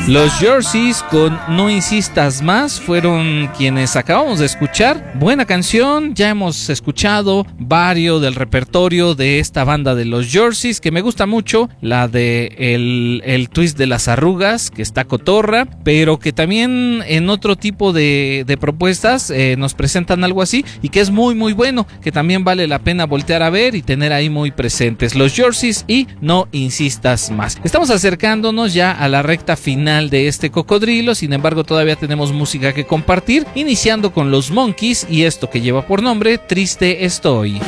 Los Jerseys con No Insistas Más fueron quienes acabamos de escuchar. Buena canción, ya hemos escuchado varios del repertorio de esta banda de los Jerseys, que me gusta mucho, la de el twist de las arrugas, que está cotorra, pero que también en otro tipo de propuestas nos presentan algo así y que es muy muy bueno, que también vale la pena voltear a ver y tener ahí muy presentes. Los Jerseys y No Insistas Más. Estamos acercándonos ya a la recta final de este cocodrilo, sin embargo todavía tenemos música que compartir, iniciando con los Monkees y esto que lleva por nombre Triste Estoy.